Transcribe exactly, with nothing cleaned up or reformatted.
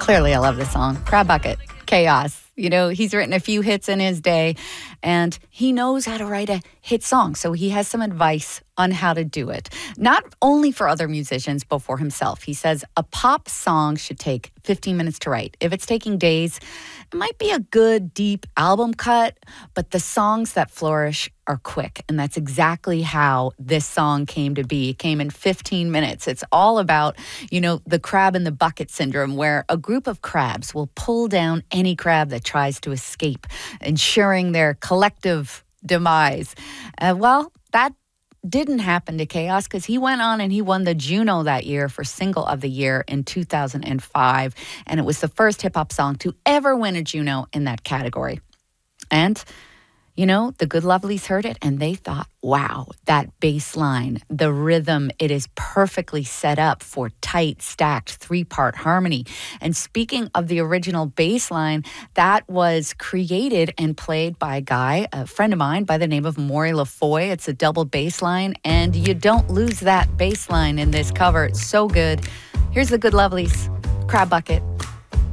Clearly, I love this song. Crab Bucket, Chaos. You know, he's written a few hits in his day, and he knows how to write a hit song. So he has some advice on how to do it. Not only for other musicians, but for himself. He says a pop song should take fifteen minutes to write. If it's taking days, it might be a good, deep album cut, but the songs that flourish are quick. And that's exactly how this song came to be. It came in fifteen minutes. It's all about, you know, the crab in the bucket syndrome, where a group of crabs will pull down any crab that tries to escape, ensuring their collective demise. Uh, well, that didn't happen to Chaos, because he went on and he won the Juno that year for Single of the Year in two thousand five. And it was the first hip hop song to ever win a Juno in that category. And you know, the Good Lovelies heard it and they thought, wow, that bass line, the rhythm, it is perfectly set up for tight, stacked three-part harmony. And speaking of the original bass line, that was created and played by a guy, a friend of mine by the name of Maury LaFoy. It's a double bass line, and you don't lose that bass line in this cover. It's so good. Here's the Good Lovelies, Crab Bucket.